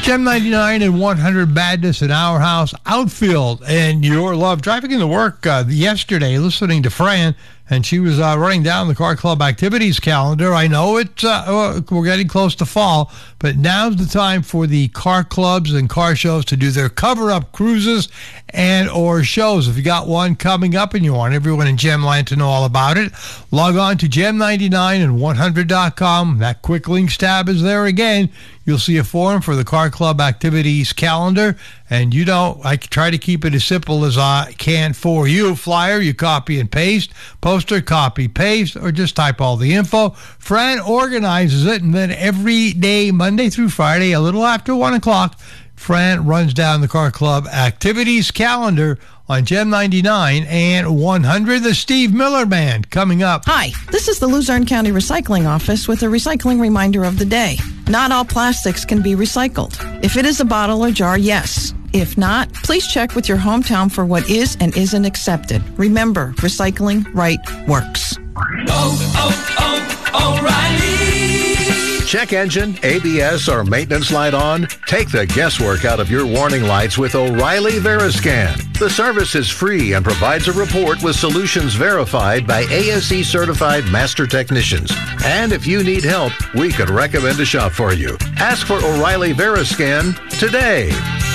Gem 99 and 100 Madness in Our House Outfield and Your Love. Driving into work yesterday, listening to Fran, and she was running down the Car Club activities calendar. I know we're getting close to fall, but now's the time for the car clubs and car shows to do their cover-up cruises and or shows. If you got one coming up and you want everyone in Gemland to know all about it, log on to gem99and100.com. That quick links tab is there again. You'll see a form for the Car Club activities calendar, and I try to keep it as simple as I can for you. Flyer, you copy and paste. Poster, copy, paste, or just type all the info. Fran organizes it, and then every day, Monday through Friday, a little after 1 o'clock, Fran runs down the Car Club activities calendar on Gem 99 and 100. The Steve Miller Band coming up. Hi, this is the Luzerne County Recycling Office with a recycling reminder of the day. Not all plastics can be recycled. If it is a bottle or jar, yes. If not, please check with your hometown for what is and isn't accepted. Remember, recycling right works. O'Reilly! Check engine, ABS, or maintenance light on? Take the guesswork out of your warning lights with O'Reilly Veriscan. The service is free and provides a report with solutions verified by ASE certified master technicians. And if you need help, we could recommend a shop for you. Ask for O'Reilly Veriscan today.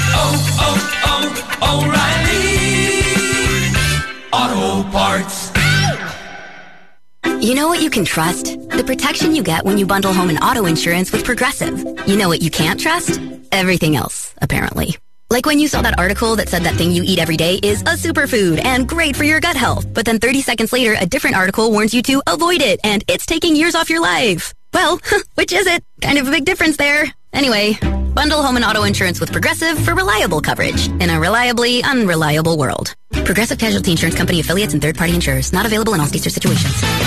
O'Reilly Auto Parts. You know what you can trust? The protection you get when you bundle home and auto insurance with Progressive. You know what you can't trust? Everything else, apparently. Like when you saw that article that said that thing you eat every day is a superfood and great for your gut health, but then 30 seconds later, a different article warns you to avoid it, and it's taking years off your life. Well, which is it? Kind of a big difference there. Anyway, bundle home and auto insurance with Progressive for reliable coverage in a reliably unreliable world. Progressive Casualty Insurance Company affiliates and third-party insurers. Not available in all states or situations.